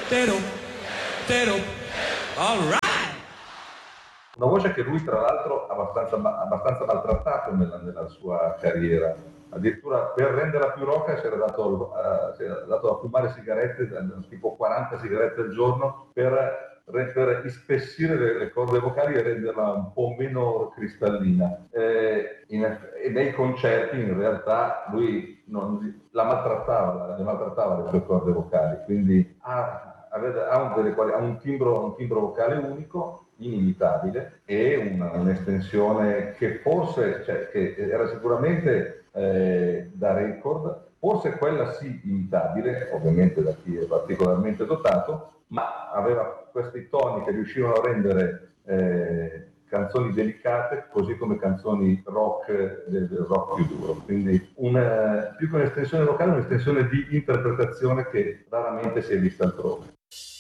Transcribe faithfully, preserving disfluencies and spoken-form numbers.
Tero, tero, all right. Una voce che lui tra l'altro ha abbastanza, abbastanza maltrattato nella, nella sua carriera, addirittura per renderla più roca si era dato, uh, si era dato a fumare sigarette, tipo quaranta sigarette al giorno, per, per ispessire le, le corde vocali e renderla un po' meno cristallina. E, in, e nei concerti in realtà lui non, la maltrattava, le maltrattava le sue corde vocali, quindi ha, ha, un, delle, ha un, timbro, un timbro vocale unico, inimitabile, e una, un'estensione che forse, cioè, che era sicuramente eh, da record, forse quella sì imitabile, ovviamente da chi è particolarmente dotato, ma aveva questi toni che riuscivano a rendere eh, canzoni delicate, così come canzoni rock, del, del rock più duro. Quindi una, più che un'estensione vocale, un'estensione di interpretazione che raramente si è vista altrove.